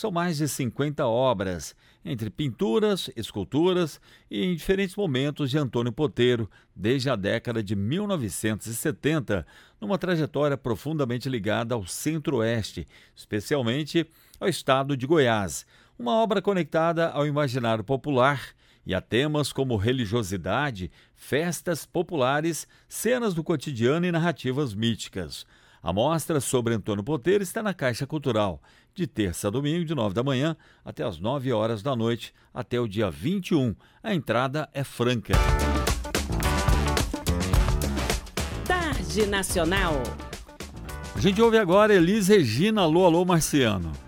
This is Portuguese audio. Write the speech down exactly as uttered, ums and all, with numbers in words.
São mais de cinquenta obras, entre pinturas, esculturas e em diferentes momentos de Antônio Poteiro, desde a década de mil novecentos e setenta, numa trajetória profundamente ligada ao Centro-Oeste, especialmente ao estado de Goiás. Uma obra conectada ao imaginário popular e a temas como religiosidade, festas populares, cenas do cotidiano e narrativas míticas. A mostra sobre Antônio Poteiro está na Caixa Cultural, de terça a domingo, de nove da manhã até as nove horas da noite, até o dia vinte e um. A entrada é franca. Tarde Nacional. A gente ouve agora Elis Regina, Alô, Alô, Marciano.